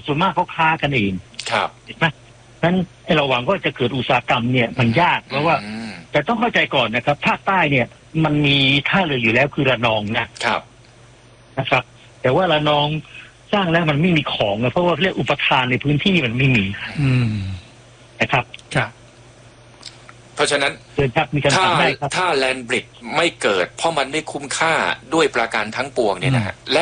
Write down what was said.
ส่วนมากเขาค้ากันเองครับเห็นไหมนั้นให้เราหวังว่าจะเกิดอุตสาหกรรมเนี่ยมันยากเพราะว่าแต่ต้องเข้าใจก่อนนะครับภาคใต้เนี่ยมันมีท่าเรืออยู่แล้วคือระนองนะครับแต่ว่าระนองสร้างแล้วมันไม่มีของนะเพราะว่าเรียกอุปทานในพื้นที่มันไม่มีนะครับครับเพราะฉะนั้นเชิญครับมีคำถามได้ครับถ้าแลนด์บริดจ์ไม่เกิดเพราะมันไม่คุ้มค่าด้วยประการทั้งปวงเนี่ยนะฮะ